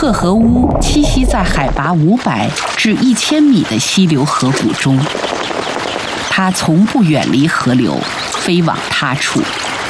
褐河乌栖息在海拔500至1000米的溪流河谷中，它从不远离河流，飞往他处。